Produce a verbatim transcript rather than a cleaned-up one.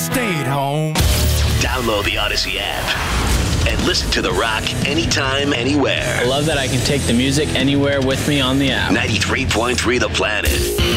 stayed home. Download the Odyssey app and listen to The Rock anytime, anywhere. I love that I can take the music anywhere with me on the app. ninety-three point three The Planet.